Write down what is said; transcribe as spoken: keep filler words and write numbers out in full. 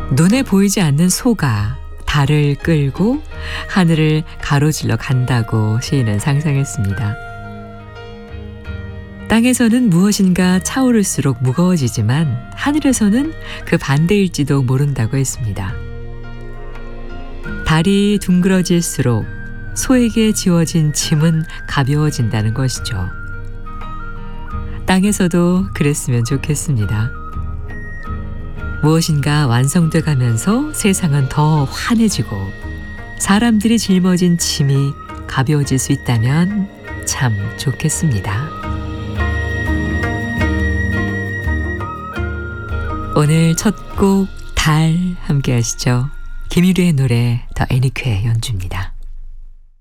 눈에 보이지 않는 소가 달을 끌고 하늘을 가로질러 간다고 시인은 상상했습니다. 땅에서는 무엇인가 차오를수록 무거워지지만 하늘에서는 그 반대일지도 모른다고 했습니다. 달이 둥그러질수록 소에게 지워진 짐은 가벼워진다는 것이죠. 땅에서도 그랬으면 좋겠습니다. 무엇인가 완성돼 가면서 세상은 더 환해지고 사람들이 짊어진 짐이 가벼워질 수 있다면 참 좋겠습니다. 오늘 첫 곡 달 함께 하시죠. 김유리의 노래 더 애니큐의 연주입니다.